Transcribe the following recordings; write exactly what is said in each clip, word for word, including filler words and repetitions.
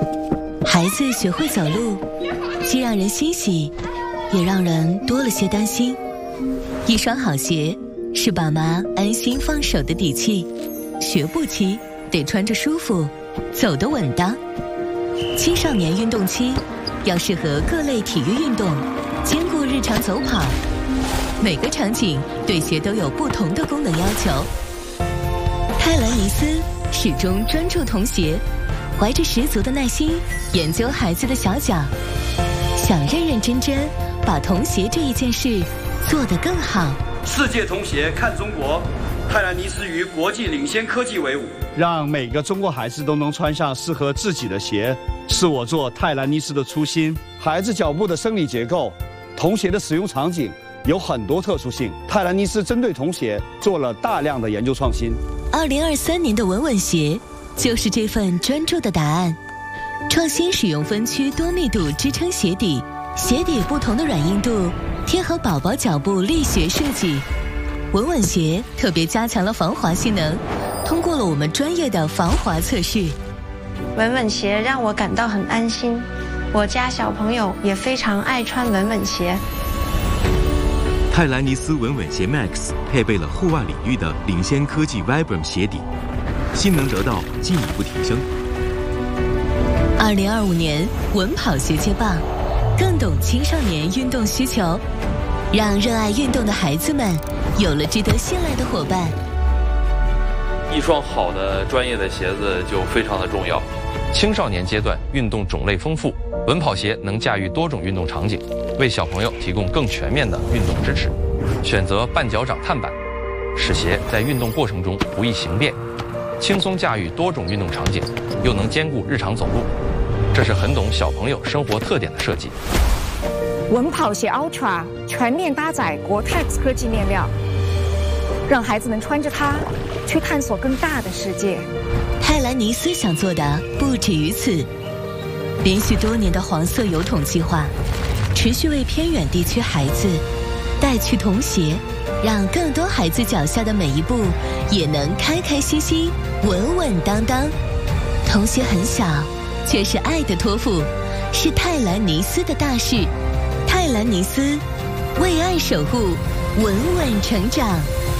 孩子学会走路，既让人欣喜，也让人多了些担心。一双好鞋是爸妈安心放手的底气，学步期得穿着舒服，走得稳当。青少年运动期要适合各类体育运动，兼顾日常走跑。每个场景对鞋都有不同的功能要求。泰兰尼斯始终专注童鞋，怀着十足的耐心研究孩子的小脚，想认认真真把童鞋这一件事做得更好。 世界童鞋看中国，泰兰尼斯与国际领先科技为伍， 让每个中国孩子都能穿上适合自己的鞋，是我做泰兰尼斯的初心。孩子脚部的生理结构，童鞋的使用场景有很多特殊性，泰兰尼斯针对童鞋做了大量的研究创新。 二零二三年的稳稳鞋就是这份专注的答案。创新使用分区多密度支撑鞋底，鞋底不同的软硬度贴合宝宝脚部力学设计。稳稳鞋特别加强了防滑性能，通过了我们专业的防滑测试。 稳稳鞋让我感到很安心，我家小朋友也非常爱穿稳稳鞋。 泰兰尼斯稳稳鞋 Max 配备了户外领域的领先科技 Vibram 鞋底，性能得到进一步提升。 二零二五年稳跑鞋接棒，更懂青少年运动需求，让热爱运动的孩子们有了值得信赖的伙伴。 一双好的专业的鞋子就非常的重要。青少年阶段运动种类丰富，稳跑鞋能驾驭多种运动场景，为小朋友提供更全面的运动支持。选择半脚掌碳板，使鞋在运动过程中不易形变，轻松驾驭多种运动场景，又能兼顾日常走路。这是很懂小朋友生活特点的设计。 稳跑鞋 Ultra 全面搭载国泰科技面料，让孩子能穿着它去探索更大的世界。 泰兰尼斯想做的不止于此，连续多年的黄色邮筒计划，持续为偏远地区孩子带去童鞋，让更多孩子脚下的每一步也能开开心心、稳稳当当。童鞋很小，却是爱的托付，是泰兰尼斯的大事。泰兰尼斯为爱守护，稳稳成长。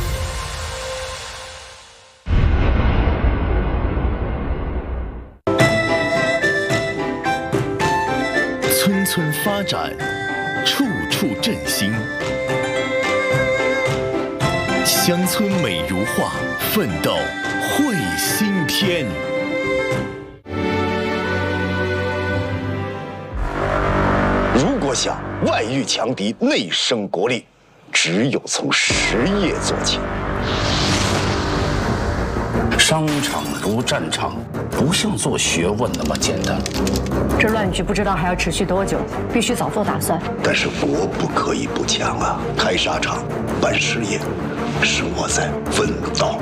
村村发展，处处振兴。乡村美如画，奋斗绘新篇。 如果想外御强敌，内胜国力，只有从实业做起。 商场如战场，不像做学问那么简单。 这乱局不知道还要持续多久，必须早做打算。 但是国不可以不强啊！开沙场、办事业，是我在奋斗。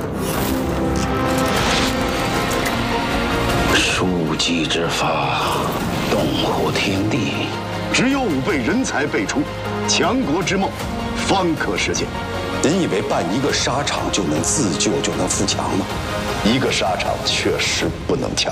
庶几之法，动乎天地。 只有吾辈人才辈出，强国之梦方可实现。 您以为办一个沙场就能自救就能富强吗？ 一个沙场确实不能强。